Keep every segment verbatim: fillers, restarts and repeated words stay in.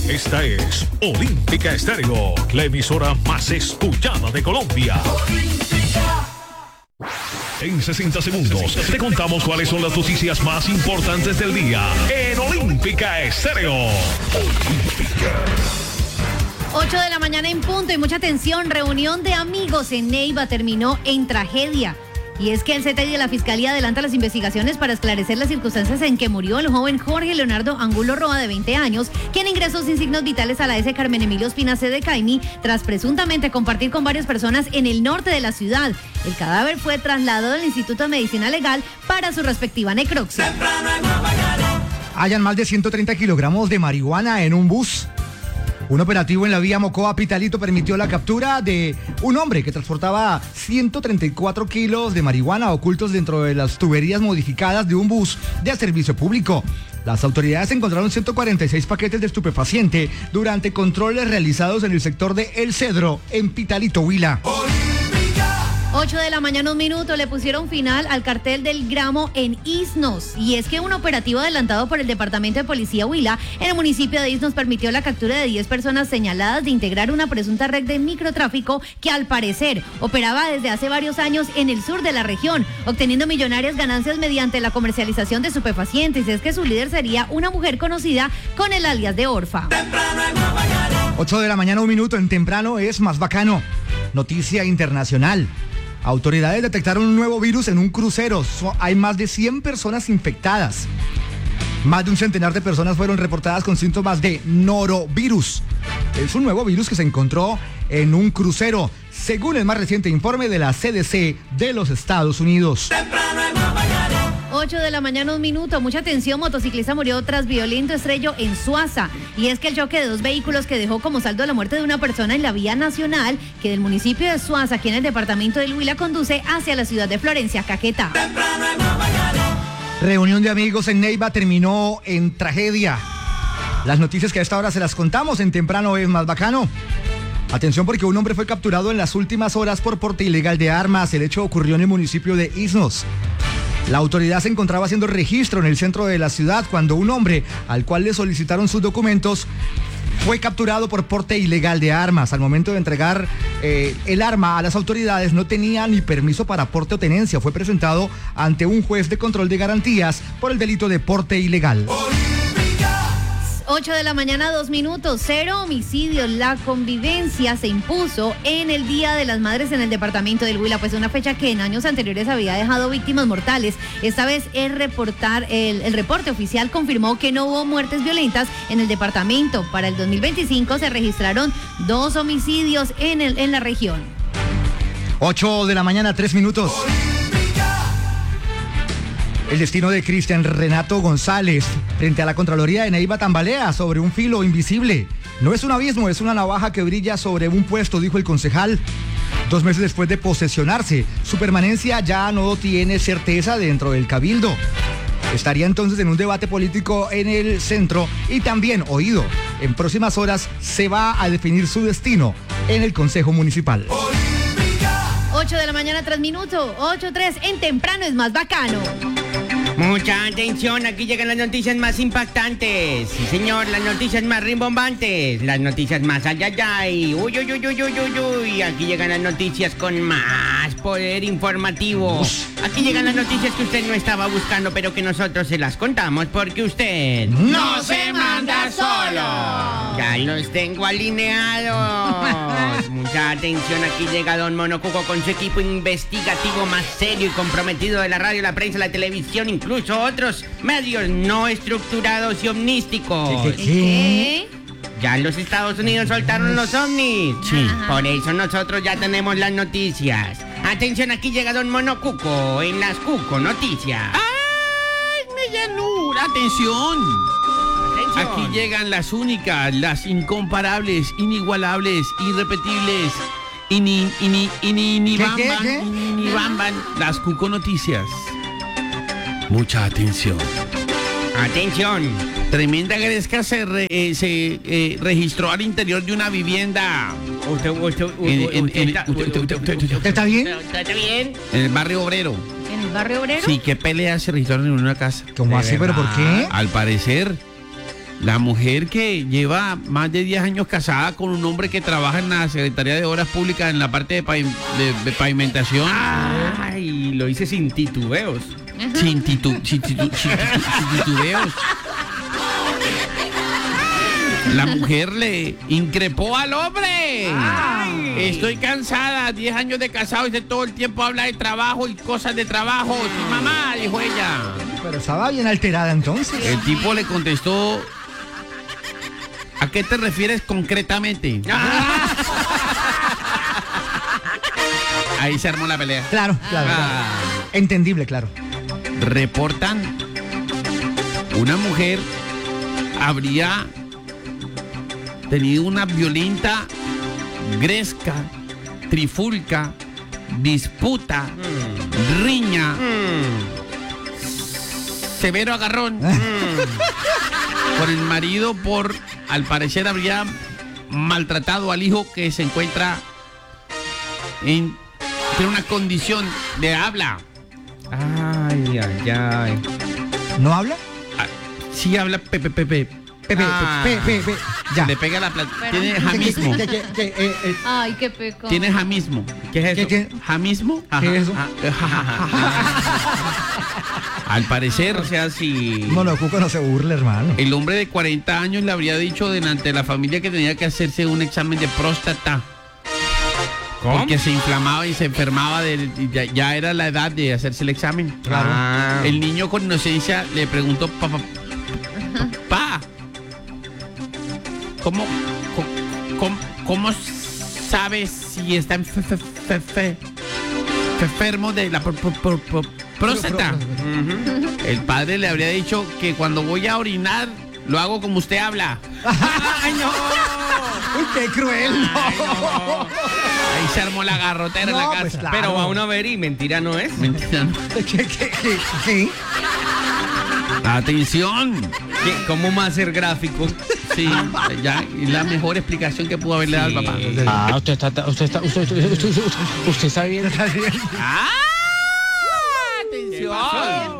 Esta es Olímpica Estéreo, la emisora más escuchada de Colombia. En sesenta segundos te contamos cuáles son las noticias más importantes del día en Olímpica Estéreo. Olímpica. ocho de la mañana en punto y mucha atención. Reunión de amigos en Neiva terminó en tragedia. Y es que el C T I de la Fiscalía adelanta las investigaciones para esclarecer las circunstancias en que murió el joven Jorge Leonardo Angulo Roa, de veinte años, quien ingresó sin signos vitales a la S. Carmen Emilio Espina C. de Caimi tras presuntamente compartir con varias personas en el norte de la ciudad. El cadáver fue trasladado al Instituto de Medicina Legal para su respectiva necropsia. Hayan más de ciento treinta kilogramos de marihuana en un bus. Un operativo en la vía Mocoa-Pitalito permitió la captura de un hombre que transportaba ciento treinta y cuatro kilos de marihuana ocultos dentro de las tuberías modificadas de un bus de servicio público. Las autoridades encontraron ciento cuarenta y seis paquetes de estupefaciente durante controles realizados en el sector de El Cedro, en Pitalito, Huila. ocho de la mañana, un minuto, le pusieron final al cartel del gramo en Isnos. Y es que un operativo adelantado por el Departamento de Policía Huila en el municipio de Isnos permitió la captura de diez personas señaladas de integrar una presunta red de microtráfico que al parecer operaba desde hace varios años en el sur de la región, obteniendo millonarias ganancias mediante la comercialización de estupefacientes. Es que su líder sería una mujer conocida con el alias de Orfa. ocho de la mañana, un minuto, en Temprano es más bacano. Noticia internacional. Autoridades detectaron un nuevo virus en un crucero. So, hay más de cien personas infectadas. Más de un centenar de personas fueron reportadas con síntomas de norovirus. Es un nuevo virus que se encontró en un crucero, según el más reciente informe de la C D C de los Estados Unidos. ocho de la mañana, un minuto. Mucha atención, motociclista murió tras violento estrello en Suaza. Y es que el choque de dos vehículos que dejó como saldo la muerte de una persona en la vía nacional, que del municipio de Suaza, aquí en el departamento del Huila, conduce hacia la ciudad de Florencia, Caquetá. Reunión de amigos en Neiva terminó en tragedia. Las noticias que a esta hora se las contamos en Temprano es más bacano. Atención, porque un hombre fue capturado en las últimas horas por porte ilegal de armas. El hecho ocurrió en el municipio de Isnos. La autoridad se encontraba haciendo registro en el centro de la ciudad cuando un hombre, al cual le solicitaron sus documentos, fue capturado por porte ilegal de armas. Al momento de entregar eh, el arma a las autoridades, no tenía ni permiso para porte o tenencia. Fue presentado ante un juez de control de garantías por el delito de porte ilegal. ocho de la mañana, dos minutos, cero homicidios. La convivencia se impuso en el Día de las Madres en el departamento del Huila, pues una fecha que en años anteriores había dejado víctimas mortales. Esta vez el, reportar, el, el reporte oficial confirmó que no hubo muertes violentas en el departamento. Para el dos mil veinticinco se registraron dos homicidios en, el, en la región. ocho de la mañana, tres minutos. El destino de Cristian Renato González frente a la Contraloría de Neiva tambalea sobre un filo invisible. No es un abismo, es una navaja que brilla sobre un puesto, dijo el concejal. Dos meses después de posesionarse, su permanencia ya no tiene certeza dentro del cabildo. Estaría entonces en un debate político en el centro y también, oído, en próximas horas se va a definir su destino en el Consejo Municipal. ocho de la mañana, tres minutos, ocho tres, en Temprano es más bacano. Mucha atención, aquí llegan las noticias más impactantes. Sí, señor, las noticias más rimbombantes, las noticias más ayayay. Uy, uy, uy, uy, uy, uy, uy. Aquí llegan las noticias con más poder informativo. Aquí llegan las noticias que usted no estaba buscando, pero que nosotros se las contamos porque usted no se manda solo. Ya los tengo alineados. Mucha atención, aquí llega Don Monocuco con su equipo investigativo más serio y comprometido de la radio, la prensa, la televisión, incluso otros medios no estructurados y omnísticos. ¿Qué? ¿Qué? Ya los Estados Unidos soltaron los ovnis. Sí. Por eso nosotros ya tenemos las noticias. Atención, aquí llega Don Monocuco en las Cuco Noticias. ¡Ay, mi llanura! ¡Atención! Atención. Aquí llegan las únicas, las incomparables, inigualables, irrepetibles, ini, ini, ini, ini, ¿Qué, bam, qué, bam, qué? ini, bam, bam, las Cuco Noticias. Mucha atención. Atención. Tremenda gresca se, re- eh, se eh, registró al interior de una vivienda. Usted, usted, En- en- usted, en- está- usted- usted- usted- usted- ¿Usted está bien? ¿Usted está bien? En el barrio obrero. ¿En el barrio obrero? Sí, qué peleas se registraron en una casa. ¿Cómo ¿De así? ¿Pero por qué? Al parecer, La mujer que lleva más de diez años casada con un hombre que trabaja en la Secretaría de Obras Públicas en la parte de, pavi- de- de pavimentación. Ay, lo hice sin titubeos. Sin, titu- sin titu- sin titu- sin titubeos. La mujer le increpó al hombre. Ay. Estoy cansada, diez años de casado y de todo el tiempo habla de trabajo y cosas de trabajo. Sí, mamá, dijo ella. Pero estaba bien alterada entonces. El tipo le contestó, ¿a qué te refieres concretamente? Ahí se armó la pelea. Claro, claro. Ah. claro. Entendible, claro. Reportan, una mujer habría tenido una violenta gresca, trifulca, disputa, riña, severo agarrón con el marido por, al parecer, habría maltratado al hijo que se encuentra en, tiene una condición de habla. Ay, ay, ay. ¿No habla? Ah, sí habla Pepe Pepe. Pepe, Ah. Pepe, Pepe, ya. Le pega la plata. Pero- Tiene jamismo. ¿Qué, qué, qué, eh, eh, Ay, qué peco. Tiene jamismo. ¿Qué es qué eso? tiene? ¿Jamismo? ¿Qué es eso? Al parecer, O sea, si... No, no, Cuco, no se burle, hermano. el hombre de cuarenta años le habría dicho delante de la familia que tenía que hacerse un examen de próstata. ¿Cómo? Porque se inflamaba y se enfermaba, de, y ya, ya era la edad de hacerse el examen. Claro. Ah. El niño con inocencia le preguntó, papá, papá, ¿cómo, cómo, cómo, cómo sabes si está enfe- fe- fe- fe- enfermo de la pro- pro- pro- pro- próstata? Ujú. El padre le habría dicho que cuando voy a orinar, lo hago como usted habla. ¡Ay, no! Uy, qué cruel. Ay, no. Ahí se armó la garrotera en la No, casa. pues, claro. Pero va uno a ver y mentira no es. Mentira, ¿no? ¿Qué, qué, qué, qué? Atención. ¿Qué? ¿Cómo más hacer gráfico? Sí, ya es la mejor explicación que pudo haberle dado al papá. Ah, usted está, usted está, usted, usted, usted, usted, usted está bien. Está bien. ¡Ah! ¡Atención!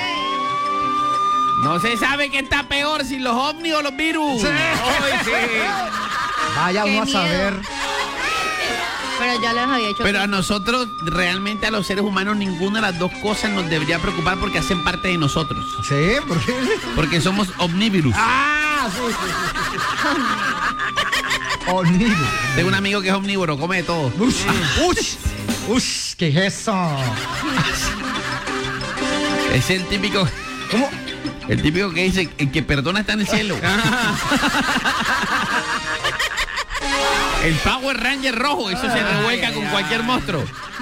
No se sabe qué está peor, si los ovnis o los virus. Sí. ¡Ay, sí! Vaya Qué uno a miedo. saber. Pero ya les había hecho. Pero a nosotros, realmente a los seres humanos, ninguna de las dos cosas nos debería preocupar porque hacen parte de nosotros. Sí, ¿por qué? Porque somos omnívirus. Ah, sí, sí, sí. Omnívoro. Tengo un amigo que es omnívoro, come de todo. Ush, ush, ush, ¿qué es eso? Es el típico, ¿Cómo? el típico que dice, el que perdona está en el cielo. El Power Ranger rojo, eso se revuelca con cualquier monstruo.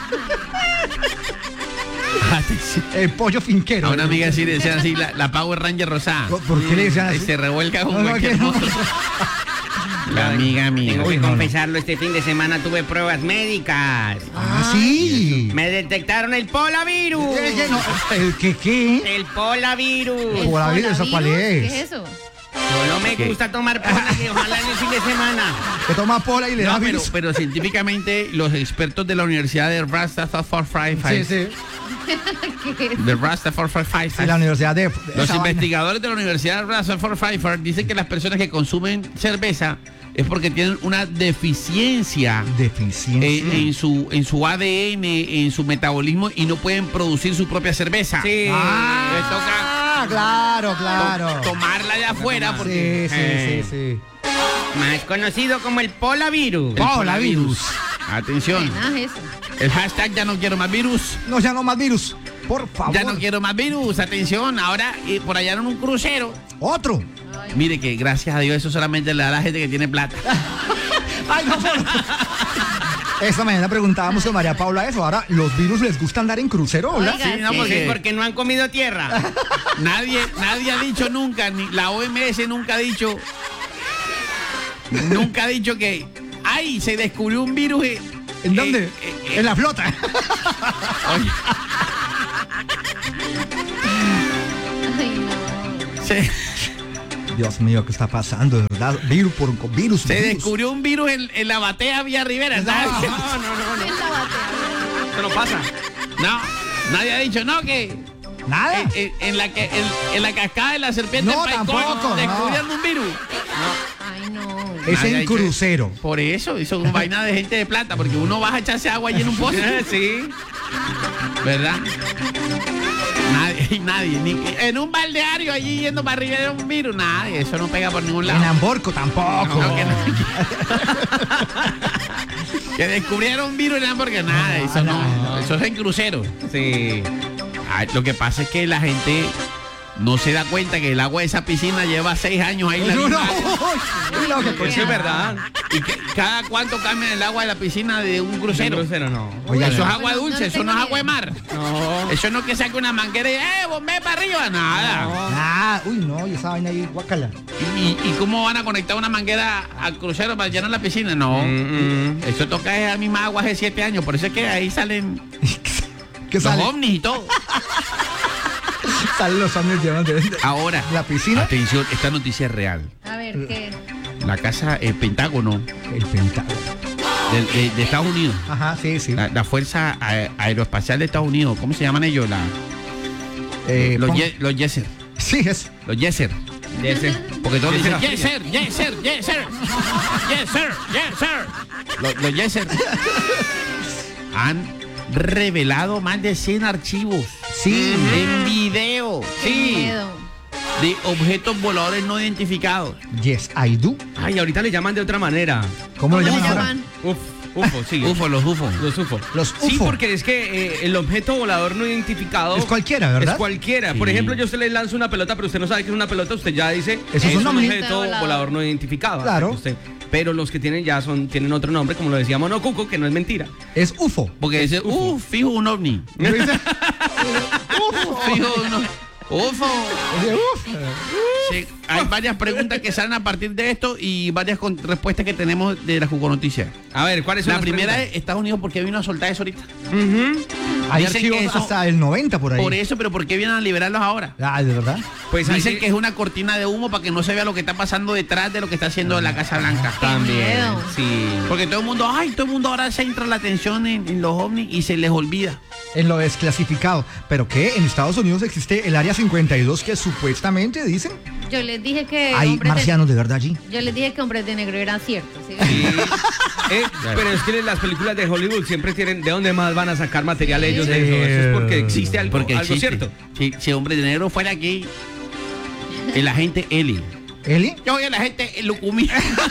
Atención. El pollo finquero. A una amiga así le decían así, la, la Power Ranger rosada. ¿Por- por qué le decían así? Y se revuelca con No, no, cualquier que no. monstruo. La amiga mía. Tengo Uy, que no, no. confesarlo, este fin de semana tuve pruebas médicas. Ah, sí. Me detectaron el polavirus. Eh, eh, no, ¿El qué qué? El polavirus. ¿El Polavirus, ¿eso cuál polavirus? es? ¿Qué es eso? No me ¿Qué? gusta tomar pola y ojalá en el fin de semana. Que toma pola y le da No, pero, virus. pero científicamente los expertos de la Universidad de Rastafari, Sí, sí. de Rastafari, Sí, la universidad de... los esa vaina. investigadores de la Universidad de Rastafari dicen que las personas que consumen cerveza es porque tienen una deficiencia Deficiencia. en, en su en su A D N, en su metabolismo y no pueden producir su propia cerveza. Sí. Ah, Les toca claro, to- claro. tomarla de afuera porque Sí, sí, Eh. sí, sí. Más conocido como el polavirus. el Polavirus. Atención, Ah, eso. el hashtag ya no quiero más virus. No, ya no más virus. Por favor. Ya no quiero más virus, atención, ahora eh, por allá en un crucero. Otro. Mire que gracias a Dios eso solamente le da a la gente que tiene plata. Ay, no, por... Esta mañana preguntábamos con María Paula eso. Ahora, ¿los virus les gusta andar en crucero, hola? Oiga, Sí, no, sí. porque- Sí, porque no han comido tierra. Nadie, nadie ha dicho nunca, ni la O M S nunca ha dicho, nunca ha dicho que, ay, se descubrió un virus. eh, ¿En eh, dónde? eh, eh, En la flota. oye, Ay, no. se, Dios mío, ¿qué está pasando? ¿De verdad? Virus por virus. se virus. descubrió un virus en, en la batea Vía Rivera. ¿sabes? No, no, no, no. En la batea. Eso no pasa. No, nadie ha dicho, no, que Nada. En, en- en la que, en, en la cascada de la serpiente No, en Paicón tampoco, no. descubrieron un virus. Ay, no. Es Nadie ha en hecho crucero. eso. Por eso, eso es un vaina de gente de plata, porque uno va a echarse agua allí en un pozo. Sí. ¿Verdad? Nadie, nadie. Ni, en un balneario allí yendo para arriba de un virus, nadie. Eso no pega por ningún lado. En Amborco tampoco. No, que, no, que, que descubrieron un virus en porque nada, No, eso no, no. eso es en crucero. Sí. Ah, lo que pasa es que la gente no se da cuenta que el agua de esa piscina lleva seis años ahí. La No, misma no. agua. Uy, no, qué Eso es verdad. Y que cada cuánto cambia el agua de la piscina de un crucero. Crucero no. Oiga, Eso es no. agua No, dulce, no eso tengo no es ni agua de mar. No. Eso no es que saque una manguera y ¡eh, bombé para arriba! Nada. Ah, uy, no, y esa vaina ahí, guácala. ¿Y, y cómo van a conectar una manguera al crucero para llenar la piscina? No. Mm, mm. Eso toca es la misma agua hace siete años. Por eso es que ahí salen ¿Qué los sale? ovnis y todo. Salen los hombres llevan de Ahora, la piscina. atención, esta noticia es real. A ver, ¿qué? La casa, el Pentágono El Pentágono. de, de- de Estados Unidos, Ajá, sí, sí. la, la Fuerza A- Aeroespacial de Estados Unidos, ¿cómo se llaman ellos? La, Eh, los, pon- ye- los Yeser. Sí, es. Los Yeser. Ese. Porque todos Yeser dicen, Astilla. yes sir, yes sir, yes sir, yes sir, yes sir. Los, los yes sir han revelado más de cien archivos Sí. en video Qué Sí. miedo. de objetos voladores no identificados. Yes, I do. Ay, ahorita le llaman de otra manera. ¿Cómo lo ¿Cómo llaman le ahora? llaman? Uf, ufo, sí. UFO, los UFO. Los U F O. Los Sí, U F O. porque es que eh, el objeto volador no identificado Es cualquiera, ¿verdad? Es cualquiera. Sí. Por ejemplo, yo a usted le lanzo una pelota, pero usted no sabe que es una pelota, usted ya dice Eso es un ovni. objeto Volador. volador no identificado. Claro. Usted- pero los que tienen ya son tienen otro nombre, como lo decía Monocuco, que no es mentira. Es U F O. Porque dice, uh, fijo un ovni. Fijo uno. UFO. Uf. Sí, hay varias preguntas que salen a partir de esto y varias con- respuestas que tenemos de la Jugo Noticias. A ver, ¿cuáles son La las primera preguntas? es Estados Unidos, ¿por qué vino a soltar eso ahorita? Ujú. Hay Dicen archivos que eso- hasta el noventa por ahí. Por eso, pero ¿por qué vienen a liberarlos ahora? Ah, ¿de verdad? Pues ahí Dicen sí- que es una cortina de humo para que no se vea lo que está pasando detrás de lo que está haciendo la Casa Blanca. también. miedo. Sí. Porque todo el mundo, ay, todo el mundo ahora centra la atención en, en los ovnis y se les olvida. En lo desclasificado. ¿Pero qué? En Estados Unidos existe el Área cincuenta y dos que supuestamente dicen Yo les dije que hay hombres de, marcianos de verdad allí. yo les dije que hombres de negro eran ciertos. ¿sí? Sí. Eh, pero es que las películas de Hollywood siempre tienen de dónde más van a sacar material ellos de eso. Eso es porque existe algo, Porque algo existe. cierto. Si, si Hombre de Negro fuera aquí, el agente Eli. ¿Eli? Yo voy a la gente Lucumí.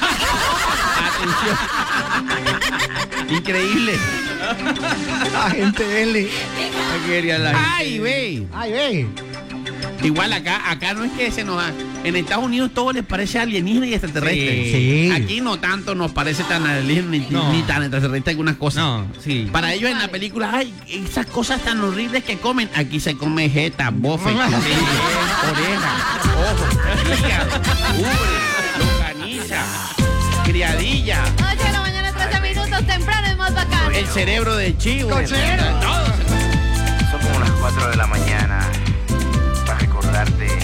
Atención. Increíble. Agente L. Aquí quería la gente. Ay, ve. Ay, ve. Igual acá, acá no es que se nos da. En Estados Unidos todo les parece alienígena y extraterrestre. Sí. Aquí no tanto nos parece tan alienígena ni, No. ni tan extraterrestre algunas cosas. No, sí. Para ellos en la película, ay, esas cosas tan horribles que comen. Aquí se come jeta, bofe, oreja, ojo, hígado, ubre, longaniza, criadilla, ocho de la mañana, trece minutos, temprano es más bacano. el cerebro de chivo. Cochero. Todo se- Son como las cuatro de la mañana para recordarte